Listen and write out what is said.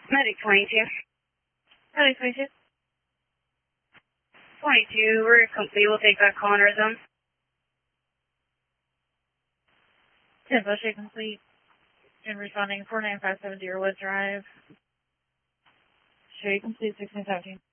Medic 22. Medic 22. 22, we're complete. We'll take that call in our zone. 10 Bush complete. And responding 49570 Wood Drive. Show you complete 1617.